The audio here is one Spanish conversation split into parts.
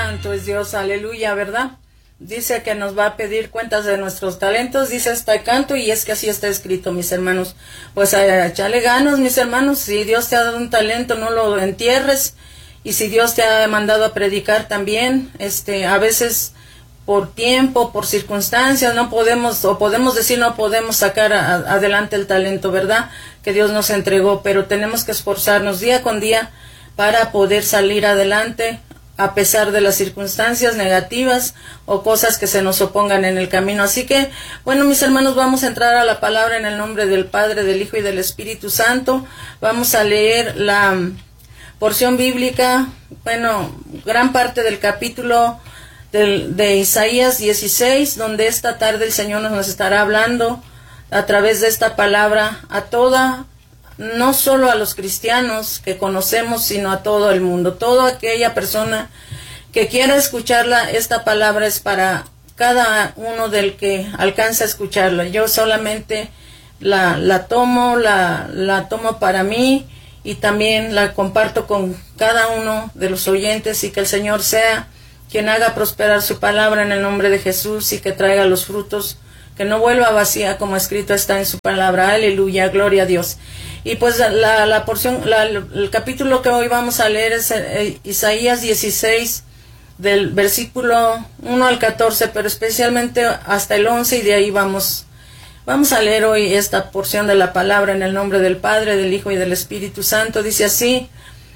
Santo es Dios, aleluya, ¿verdad? Dice que nos va a pedir cuentas de nuestros talentos, dice este canto, y es que así está escrito, mis hermanos. Pues échale ganas, mis hermanos, si Dios te ha dado un talento, no lo entierres, y si Dios te ha mandado a predicar también, a veces por tiempo, por circunstancias, no podemos, o podemos decir no podemos sacar adelante el talento, ¿verdad? Que Dios nos entregó, pero tenemos que esforzarnos día con día para poder salir adelante, a pesar de las circunstancias negativas o cosas que se nos opongan en el camino. Así que, bueno, mis hermanos, vamos a entrar a la palabra en el nombre del Padre, del Hijo y del Espíritu Santo. Vamos a leer la porción bíblica, bueno, gran parte del capítulo de Isaías 16, donde esta tarde el Señor nos estará hablando a través de esta palabra a toda, no solo a los cristianos que conocemos, sino a todo el mundo. Toda aquella persona que quiera escucharla, esta palabra es para cada uno del que alcanza a escucharla. Yo solamente la tomo para mí, y también la comparto con cada uno de los oyentes, y que el Señor sea quien haga prosperar su palabra en el nombre de Jesús, y que traiga los frutos, que no vuelva vacía, como escrito está en su palabra. Aleluya, gloria a Dios. Y pues la porción, el capítulo que hoy vamos a leer es Isaías 16, del versículo 1 al 14, pero especialmente hasta el 11, y de ahí vamos a leer hoy esta porción de la palabra en el nombre del Padre, del Hijo y del Espíritu Santo. Dice así: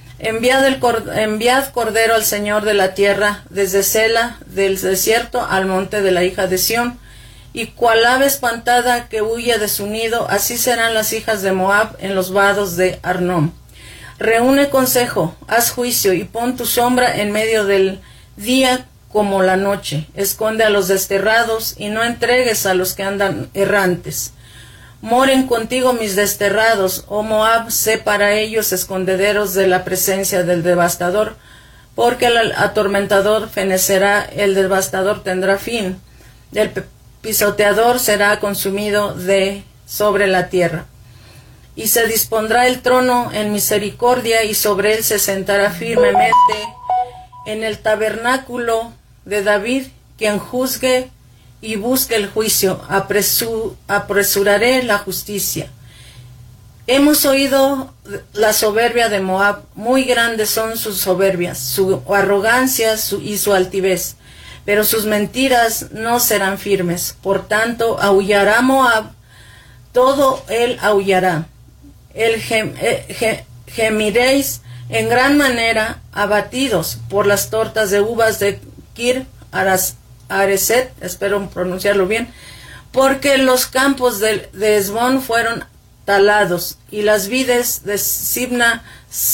enviad cordero al Señor de la tierra, desde Sela, del desierto al monte de la hija de Sión. Y cual ave espantada que huye de su nido, así serán las hijas de Moab en los vados de Arnón. Reúne consejo, haz juicio, y pon tu sombra en medio del día como la noche. Esconde a los desterrados, y no entregues a los que andan errantes. Moren contigo mis desterrados, oh Moab, sé para ellos escondederos de la presencia del devastador, porque el atormentador fenecerá, el devastador tendrá fin. Del pisoteador será consumido de sobre la tierra. Y se dispondrá el trono en misericordia, y sobre él se sentará firmemente en el tabernáculo de David, quien juzgue y busque el juicio. Apresuraré la justicia. Hemos oído la soberbia de Moab, muy grandes son sus soberbias, su arrogancia y su altivez. Pero sus mentiras no serán firmes. Por tanto, aullará Moab, todo él aullará. Gemiréis en gran manera, abatidos por las tortas de uvas de Kir Areset, espero pronunciarlo bien, porque los campos de Hesbón fueron talados, y las vides de Sibna,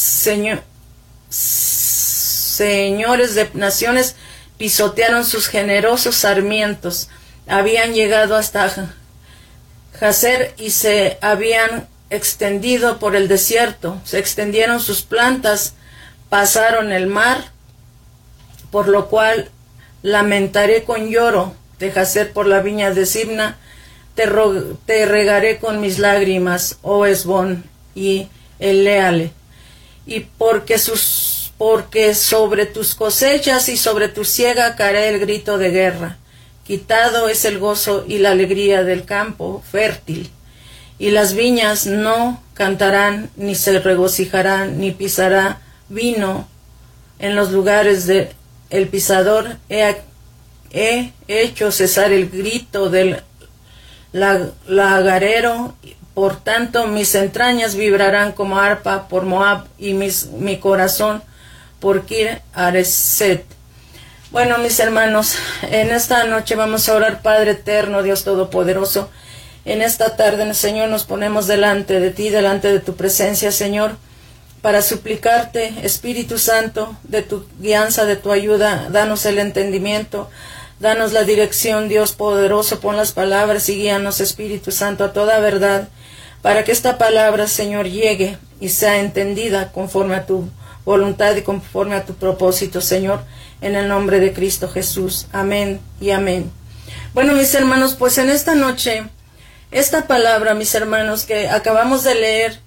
señores de naciones, pisotearon sus generosos sarmientos. Habían llegado hasta Jazer y se habían extendido por el desierto. Se extendieron sus plantas, pasaron el mar, por lo cual lamentaré con lloro de Jazer por la viña de Sibna. Te regaré con mis lágrimas, oh Hesbón y Eleale, y porque sobre tus cosechas y sobre tu siega caerá el grito de guerra. Quitado es el gozo y la alegría del campo fértil, y las viñas no cantarán, ni se regocijarán, ni pisará vino en los lugares de el pisador. He hecho cesar el grito del lagarero. Por tanto, mis entrañas vibrarán como arpa por Moab, y mi corazón por Kir Areset. Bueno, mis hermanos, en esta noche vamos a orar. Padre eterno, Dios todopoderoso, en esta tarde, Señor, nos ponemos delante de ti, delante de tu presencia, Señor, para suplicarte, Espíritu Santo, de tu guianza, de tu ayuda. Danos el entendimiento, danos la dirección, Dios poderoso. Pon las palabras y guíanos, Espíritu Santo, a toda verdad, para que esta palabra, Señor, llegue y sea entendida conforme a tu voluntad y conforme a tu propósito, Señor, en el nombre de Cristo Jesús. Amén y amén. Bueno, mis hermanos, pues en esta noche, esta palabra, mis hermanos, que acabamos de leer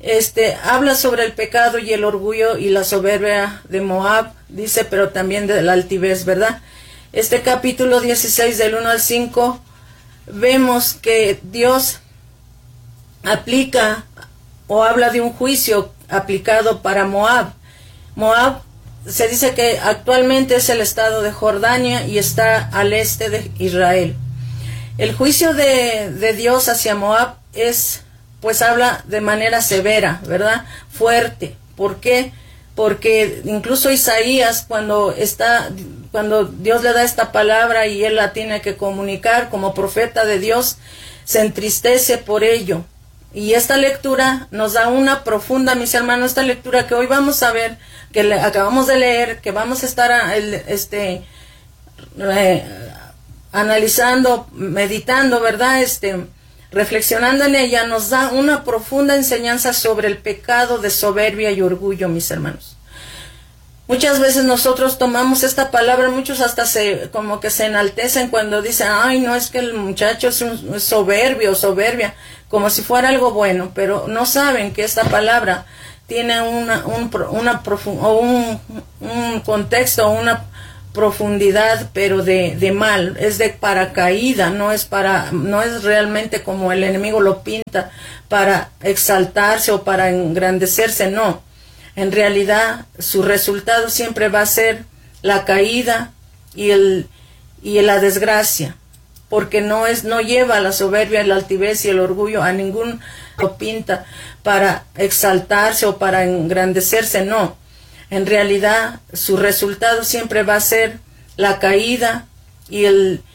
habla sobre el pecado y el orgullo y la soberbia de Moab, dice, pero también de la altivez, ¿verdad? Este capítulo 16 del 1 al 5, vemos que Dios aplica o habla de un juicio aplicado para Moab. Moab se dice que actualmente es el estado de Jordania y está al este de Israel. El juicio de Dios hacia Moab pues habla de manera severa, ¿verdad? Fuerte. ¿Por qué? Porque incluso Isaías, cuando Dios le da esta palabra y él la tiene que comunicar como profeta de Dios, se entristece por ello. Y esta lectura nos da una profunda, mis hermanos, esta lectura que hoy vamos a ver, que acabamos de leer, que vamos a estar analizando, meditando, ¿verdad? Reflexionando en ella, nos da una profunda enseñanza sobre el pecado de soberbia y orgullo, mis hermanos. Muchas veces nosotros tomamos esta palabra, muchos hasta como que se enaltecen cuando dicen, ay, no, es que el muchacho es soberbio o soberbia, como si fuera algo bueno, pero no saben que esta palabra tiene un contexto, una profundidad, pero de mal, es de paracaída, no es realmente como el enemigo lo pinta, para exaltarse o para engrandecerse, no. En realidad, su resultado siempre va a ser la caída y la desgracia, porque no lleva la soberbia, la altivez y el orgullo a ningún lo pinta para exaltarse o para engrandecerse, no. En realidad, su resultado siempre va a ser la caída y